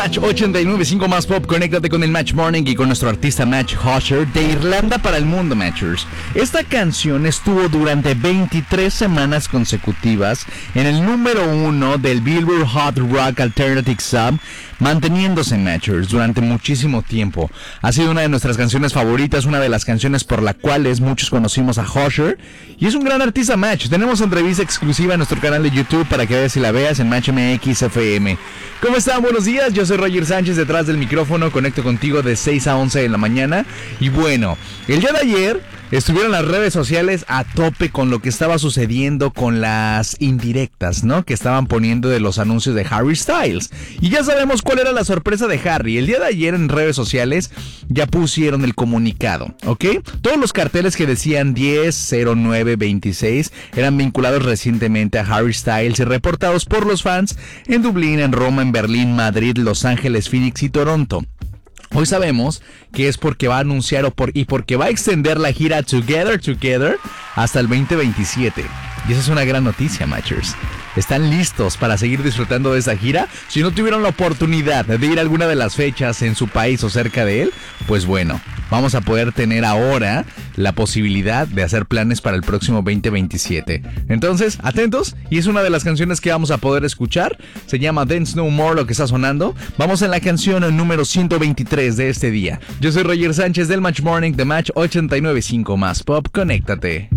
Match 89.5 más pop, conéctate con el Match Morning y con nuestro artista Match Hosher de Irlanda para el mundo, Matchers. Esta canción estuvo durante 23 semanas consecutivas en el número 1 del Billboard Hot Rock Alternative Sub, manteniéndose, Matchers, durante muchísimo tiempo. Ha sido una de nuestras canciones favoritas, una de las canciones por las cuales muchos conocimos a Hosher, y es un gran artista, Match. Tenemos entrevista exclusiva en nuestro canal de YouTube para que veas y la veas en Match MX FM. ¿Cómo están? Buenos días, yo soy Roger Sánchez detrás del micrófono, conecto contigo de 6 a 11 de la mañana. Y bueno, el día de ayer estuvieron las redes sociales a tope con lo que estaba sucediendo con las indirectas, ¿no? Que estaban poniendo de los anuncios de Harry Styles. Y ya sabemos cuál era la sorpresa de Harry. El día de ayer en redes sociales ya pusieron el comunicado, ¿ok? Todos los carteles que decían 10, 09, 26 eran vinculados recientemente a Harry Styles y reportados por los fans en Dublín, en Roma, en Berlín, Madrid, Los Ángeles, Phoenix y Toronto. Hoy sabemos que es porque va a anunciar porque va a extender la gira Together hasta el 2027. Y esa es una gran noticia, Matchers. ¿Están listos para seguir disfrutando de esa gira? Si no tuvieron la oportunidad de ir a alguna de las fechas en su país o cerca de él, pues bueno, vamos a poder tener ahora la posibilidad de hacer planes para el próximo 2027. Entonces, atentos, y es una de las canciones que vamos a poder escuchar. Se llama Dance No More, lo que está sonando. Vamos en la canción número 123 de este día. Yo soy Roger Sánchez del Match Morning de Match 89.5 más Pop. Conéctate.